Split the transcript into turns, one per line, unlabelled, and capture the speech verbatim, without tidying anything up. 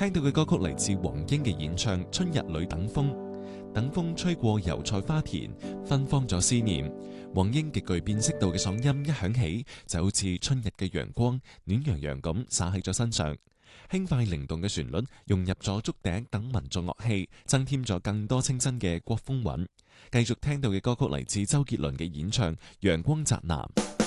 聽到嘅歌曲嚟自黃英嘅演唱《春日裏等風》，等風吹過油菜花田，芬芳咗思念。黃英極具辨識度嘅嗓音一響起，就好似春日嘅陽光，暖洋洋咁灑喺咗身上。輕快靈動嘅旋律融入咗竹笛等民族樂器，增添咗更多清新嘅國風韻。繼續聽到嘅歌曲嚟自周杰倫嘅演唱《陽光宅男》。